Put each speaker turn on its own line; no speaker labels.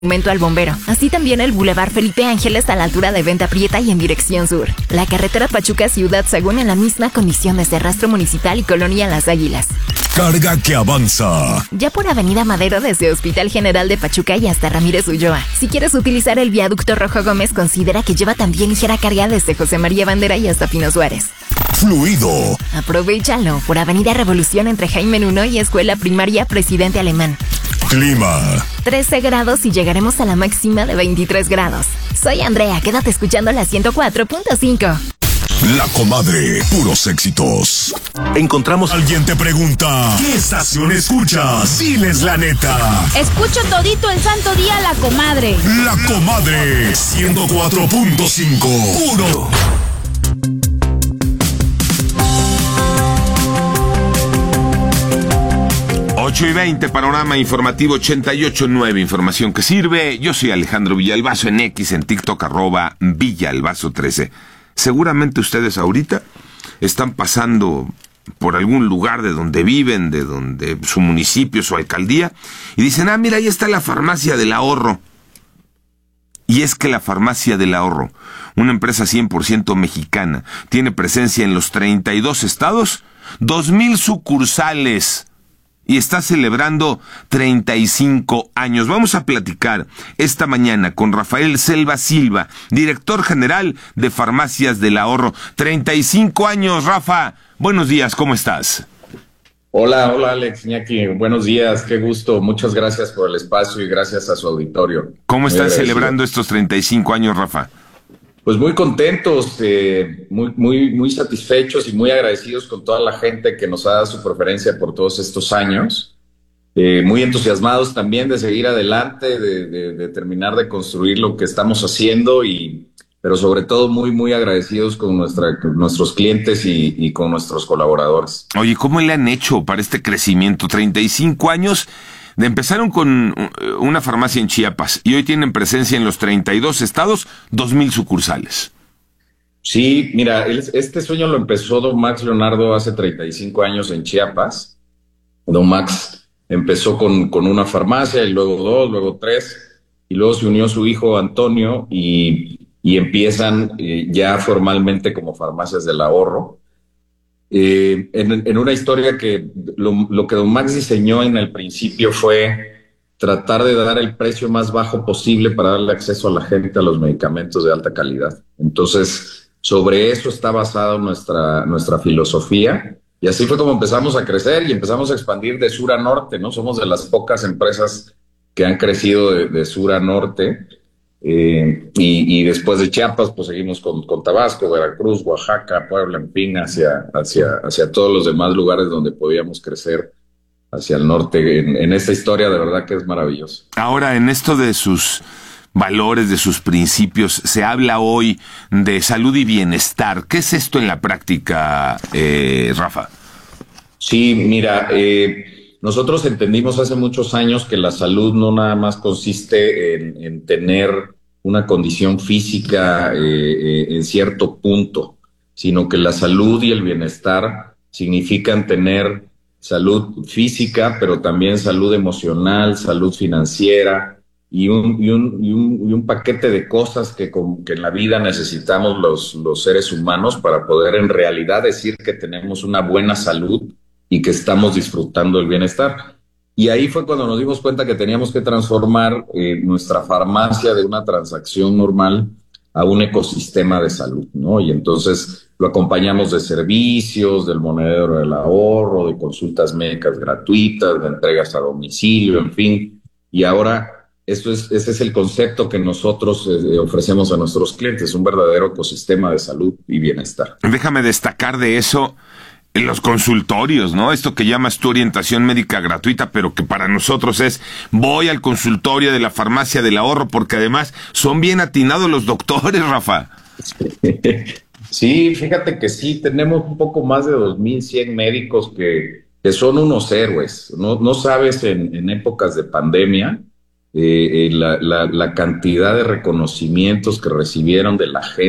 Monumento al Bombero, así también el Boulevard Felipe Ángeles a la altura de Venta Prieta y en dirección sur. La carretera Pachuca-Ciudad Sagún en la misma condiciones de rastro municipal y colonia Las Águilas.
Carga que avanza.
Ya por Avenida Madero desde Hospital General de Pachuca y hasta Ramírez Ulloa. Si quieres utilizar el viaducto Rojo Gómez, considera que lleva también ligera carga desde José María Bandera y hasta Pino Suárez.
Fluido.
Aprovéchalo por Avenida Revolución entre Jaime Nuno y Escuela Primaria Presidente Alemán.
Clima.
13 grados y llegaremos a la máxima de 23 grados. Soy Andrea, quédate escuchando la 104.5.
La Comadre, puros éxitos.
Encontramos...
Alguien te pregunta, ¿qué estación escuchas? Diles la neta.
Escucho todito el santo día La Comadre.
La Comadre, 104.5. Puro.
8:20, panorama informativo 88.9, información que sirve. Yo soy Alejandro Villalbazo en X, en TikTok, @Villalbazo13. Seguramente ustedes ahorita están pasando por algún lugar de donde viven, de donde su municipio, su alcaldía, y dicen, mira, ahí está la farmacia del ahorro. Y es que la Farmacia del Ahorro, una empresa 100% mexicana, tiene presencia en los 32 estados, 2,000 sucursales, y está celebrando 35 años. Vamos a platicar esta mañana con Rafael Selva Silva, director general de Farmacias del Ahorro. 35 años, Rafa. Buenos días, ¿cómo estás?
Hola Alex, Iñaki, buenos días, qué gusto, muchas gracias por el espacio y gracias a su auditorio.
¿Cómo están celebrando estos 35 años, Rafa?
Pues muy contentos, muy satisfechos y muy agradecidos con toda la gente que nos ha dado su preferencia por todos estos años. Muy entusiasmados también de seguir adelante, de terminar de construir lo que estamos haciendo, pero sobre todo muy agradecidos con nuestros clientes y con nuestros colaboradores.
Oye, ¿cómo le han hecho para este crecimiento? 35 años... Empezaron con una farmacia en Chiapas y hoy tienen presencia en los 32 estados, 2,000 sucursales.
Sí, mira, este sueño lo empezó don Max Leonardo hace 35 años en Chiapas. Don Max empezó con una farmacia y luego 2, luego 3, y luego se unió su hijo Antonio y empiezan ya formalmente como Farmacias del Ahorro. En una historia que lo que don Max diseñó en el principio fue tratar de dar el precio más bajo posible para darle acceso a la gente a los medicamentos de alta calidad. Entonces, sobre eso está basada nuestra filosofía, y así fue como empezamos a crecer y empezamos a expandir de sur a norte, ¿no? Somos de las pocas empresas que han crecido de sur a norte. Y después de Chiapas, pues seguimos con Tabasco, Veracruz, Oaxaca, Puebla, en fin, hacia todos los demás lugares donde podíamos crecer hacia el norte. En esta historia, de verdad que es maravilloso.
Ahora, en esto de sus valores, de sus principios, se habla hoy de salud y bienestar. ¿Qué es esto en la práctica, Rafa?
Sí, mira, nosotros entendimos hace muchos años que la salud no nada más consiste en tener una condición física en cierto punto, sino que la salud y el bienestar significan tener salud física, pero también salud emocional, salud financiera y un paquete de cosas que en la vida necesitamos los seres humanos para poder en realidad decir que tenemos una buena salud y que estamos disfrutando el bienestar. Y ahí fue cuando nos dimos cuenta que teníamos que transformar nuestra farmacia de una transacción normal a un ecosistema de salud, ¿no? Y entonces lo acompañamos de servicios, del monedero del ahorro, de consultas médicas gratuitas, de entregas a domicilio, en fin. Y ahora ese es el concepto que nosotros ofrecemos a nuestros clientes, un verdadero ecosistema de salud y bienestar.
Déjame destacar de eso en los consultorios, ¿no? Esto que llamas tu orientación médica gratuita, pero que para nosotros es, voy al consultorio de la Farmacia del Ahorro, porque además son bien atinados los doctores, Rafa.
Sí, fíjate que sí, tenemos un poco más de 2,100 médicos que son unos héroes. No sabes en épocas de pandemia la cantidad de reconocimientos que recibieron de la gente.